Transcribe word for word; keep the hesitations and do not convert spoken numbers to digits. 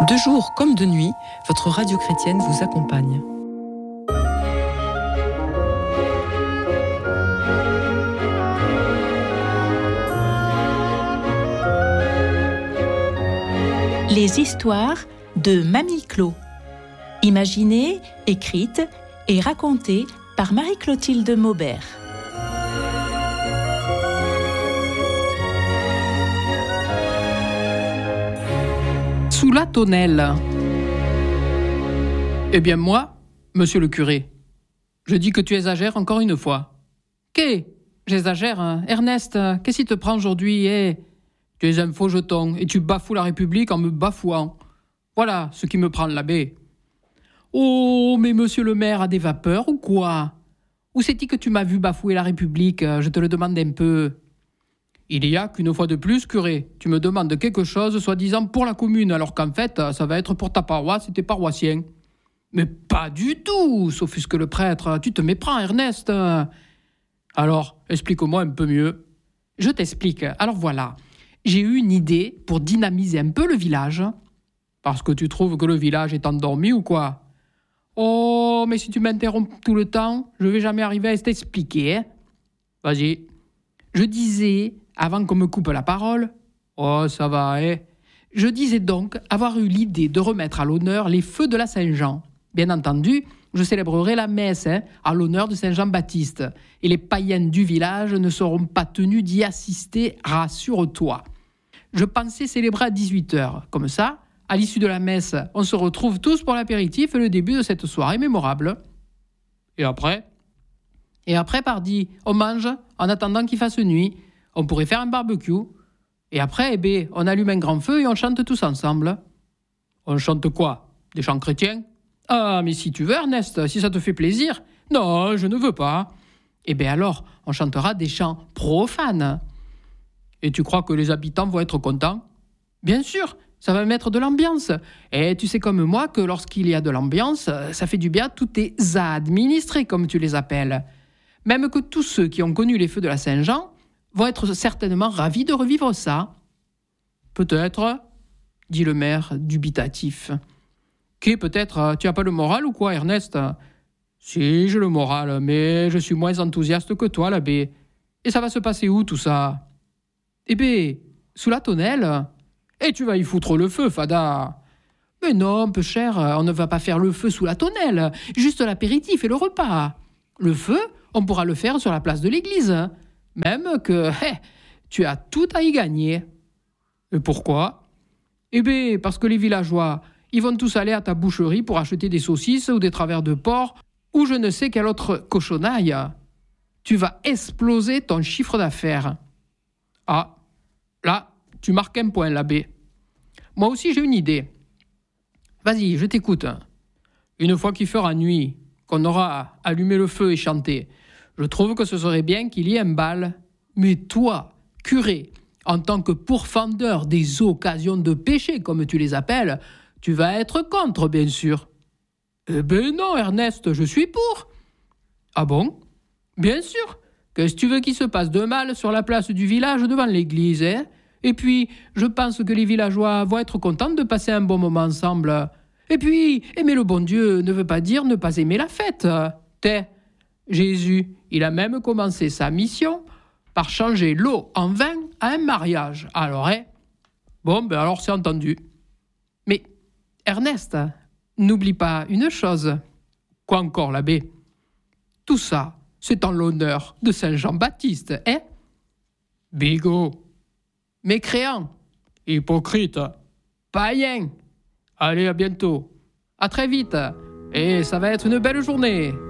De jour comme de nuit, votre radio chrétienne vous accompagne. Les histoires de Mamie Clo. Imaginées, écrites et racontées par Marie-Clotilde Maubert. Sous la tonnelle. Eh bien moi, monsieur le curé, je dis que tu exagères encore une fois. Qu'est J'exagère, hein Ernest, qu'est-ce qui te prend aujourd'hui, eh Tu es un faux jeton et tu bafoues la République en me bafouant. Voilà ce qui me prend l'abbé. Oh, mais monsieur le maire a des vapeurs ou quoi? Où c'est-il que tu m'as vu bafouer la République? Je te le demande un peu. Il y a qu'une fois de plus, curé, tu me demandes quelque chose soi-disant pour la commune, alors qu'en fait, ça va être pour ta paroisse et tes paroissiens. Mais pas du tout, s'offusque le prêtre. Tu te méprends, Ernest. Alors, explique-moi un peu mieux. Je t'explique. Alors voilà, j'ai eu une idée pour dynamiser un peu le village. Parce que tu trouves que le village est endormi ou quoi? Oh, mais si tu m'interromps tout le temps, je vais jamais arriver à t'expliquer. Hein. Vas-y. Je disais, avant qu'on me coupe la parole, oh, ça va, hein. Je disais donc avoir eu l'idée de remettre à l'honneur les feux de la Saint-Jean. Bien entendu, je célébrerai la messe hein, à l'honneur de Saint-Jean-Baptiste. Et les païens du village ne seront pas tenus d'y assister, rassure-toi. Je pensais célébrer à dix-huit heures. Comme ça, à l'issue de la messe, on se retrouve tous pour l'apéritif et le début de cette soirée mémorable. Et après Et après, pardi, on mange en attendant qu'il fasse nuit. On pourrait faire un barbecue. Et après, eh ben, on allume un grand feu et on chante tous ensemble. On chante quoi? Des chants chrétiens? Ah, mais si tu veux, Ernest, si ça te fait plaisir. Non, je ne veux pas. Eh bien alors, on chantera des chants profanes. Et tu crois que les habitants vont être contents? Bien sûr, ça va mettre de l'ambiance. Et tu sais comme moi que lorsqu'il y a de l'ambiance, ça fait du bien à tous tes administrés, comme tu les appelles. Même que tous ceux qui ont connu les feux de la Saint-Jean vont être certainement ravis de revivre ça. Peut-être, dit le maire dubitatif. Qu'est peut-être, tu n'as pas le moral ou quoi, Ernest? Si, j'ai le moral, mais je suis moins enthousiaste que toi, l'abbé. Et ça va se passer où, tout ça? Eh bien, sous la tonnelle. Et tu vas y foutre le feu, Fada. Mais non, peu cher, on ne va pas faire le feu sous la tonnelle, juste l'apéritif et le repas. Le feu, on pourra le faire sur la place de l'église. Même que hey, tu as tout à y gagner. Et pourquoi? Eh bien, parce que les villageois, ils vont tous aller à ta boucherie pour acheter des saucisses ou des travers de porc ou je ne sais quelle autre cochonaille. Tu vas exploser ton chiffre d'affaires. Ah, là, tu marques un point, l'abbé. Moi aussi, j'ai une idée. Vas-y, je t'écoute. Une fois qu'il fera nuit, qu'on aura allumé le feu et chanté, je trouve que ce serait bien qu'il y ait un bal. Mais toi, curé, en tant que pourfendeur des occasions de péché, comme tu les appelles, tu vas être contre, bien sûr. Eh ben non, Ernest, je suis pour. Ah bon? Bien sûr. Qu'est-ce que tu veux qu'il se passe de mal sur la place du village devant l'église, hein? Et puis, je pense que les villageois vont être contents de passer un bon moment ensemble. Et puis, aimer le bon Dieu ne veut pas dire ne pas aimer la fête. T'es, Jésus, il a même commencé sa mission par changer l'eau en vin à un mariage. Alors, hein? Bon, ben alors c'est entendu. Mais, Ernest, n'oublie pas une chose. Quoi encore, l'abbé? Tout ça, c'est en l'honneur de Saint Jean-Baptiste, hein? Bigot. Mécréant. Hypocrite. Païen. Allez, à bientôt. À très vite. Et ça va être une belle journée.